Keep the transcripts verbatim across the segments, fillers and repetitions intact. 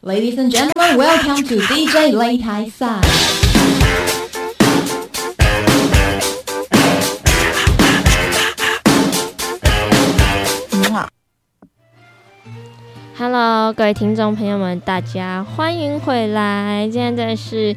Ladies and gentlemen, welcome to D J 擂台赛。 Hello， 各位听众朋友们，大家欢迎回来。现在是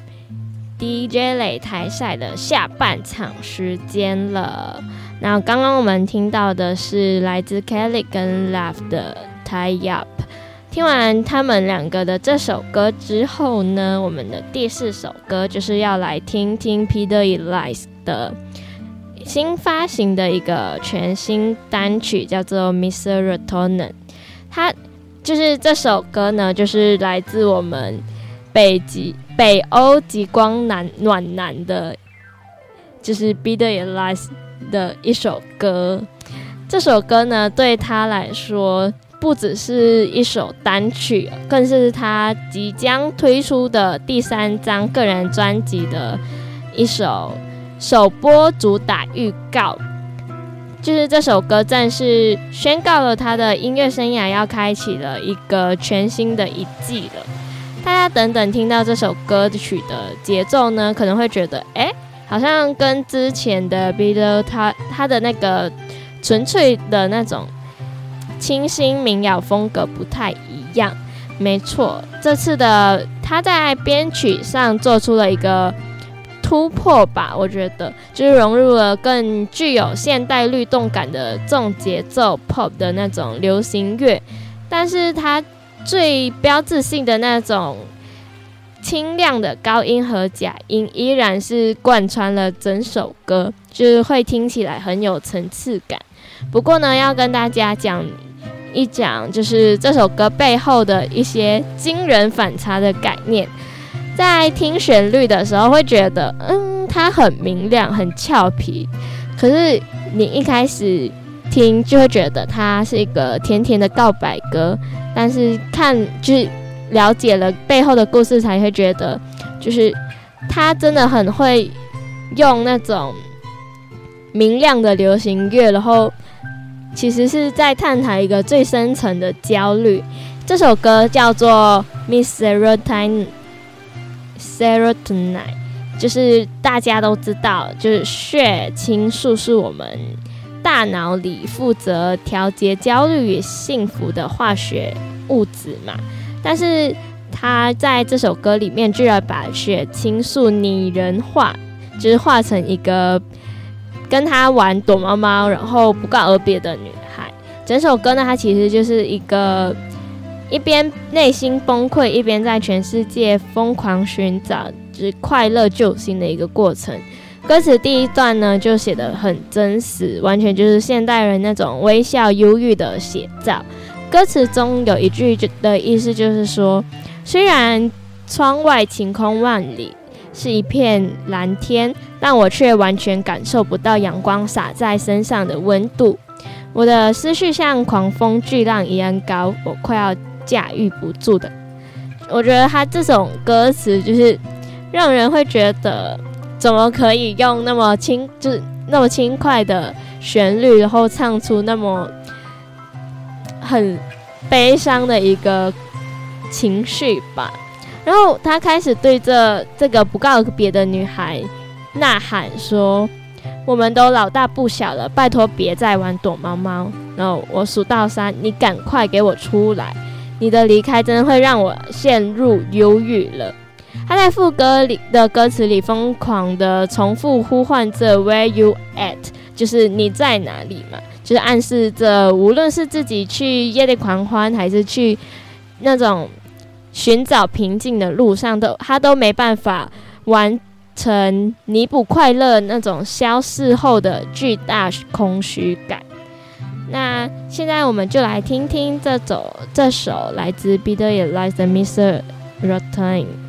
D J 擂台赛的下半场时间了。那刚刚我们听到的是来自 Kelly 跟 Love 的 Tie Up。听完他们两个的这首歌之后呢，我们的第四首歌就是要来听听 Peter Elias 的新发行的一个全新单曲，叫做 Mister Rotonen。它就是这首歌呢，就是来自我们北极北欧极光男暖男的，就是 Peter Elias 的一首歌。这首歌呢，对他来说不只是一首单曲，更是他即将推出的第三张个人专辑的一首首播主打预告。就是这首歌正式宣告了他的音乐生涯要开启了一个全新的一季了。大家等等听到这首歌曲的节奏呢，可能会觉得，哎，好像跟之前的 Beatles 他他的那个纯粹的那种清新民谣风格不太一样。没错，这次的他在编曲上做出了一个突破吧，我觉得就是融入了更具有现代律动感的重节奏 pop 的那种流行乐，但是它最标志性的那种清亮的高音和假音依然是贯穿了整首歌，就是会听起来很有层次感。不过呢，要跟大家讲一讲就是这首歌背后的一些惊人反差的概念。在听旋律的时候会觉得嗯，它很明亮很俏皮，可是你一开始听就会觉得它是一个甜甜的告白歌，但是看就是了解了背后的故事才会觉得就是它真的很会用那种明亮的流行乐，然后其实是在探讨一个最深层的焦虑。这首歌叫做 Mister Rotonen Serotonin， 就是大家都知道，就是血清素是我们大脑里负责调节焦虑与幸福的化学物质嘛。但是他在这首歌里面居然把血清素拟人化，就是画成一个跟他玩躲猫猫然后不告而别的女孩。整首歌呢，它其实就是一个一边内心崩溃，一边在全世界疯狂寻找就是快乐救星的一个过程。歌词第一段呢就写得很真实，完全就是现代人那种微笑忧郁的写照。歌词中有一句的意思就是说，虽然窗外晴空万里是一片蓝天，但我却完全感受不到阳光洒在身上的温度。我的思绪像狂风巨浪一样高，我快要驾驭不住的。我觉得他这种歌词就是让人会觉得怎么可以用那么轻就是那么轻快的旋律，然后唱出那么很悲伤的一个情绪吧。然后他开始对这这个不告而别的女孩呐喊说，我们都老大不小了，拜托别再玩躲猫猫。然后我数到三，你赶快给我出来，你的离开真的会让我陷入忧郁了。他在副歌里的歌词里疯狂的重复呼唤着 Where you at， 就是你在哪里嘛，就是暗示着无论是自己去夜店狂欢，还是去那种寻找平静的路上，都他都没办法完成弥补快乐那种消逝后的巨大空虚感。那现在我们就来听听这首这首来自 Peter Elias 的 Mister Rotonen。